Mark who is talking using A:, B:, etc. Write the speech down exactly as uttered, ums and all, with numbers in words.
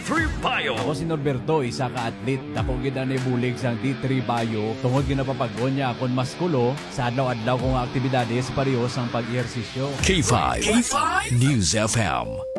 A: three Bio.
B: Ako si Norberto, isa ka atlet. Dako gid ani bulig sang D three Bayo. Tungod ginapapagon niya akon maskulo sa adlaw-adlaw kong aktibidades pareho sang pag-ehersisyo.
A: K five. K five News F M.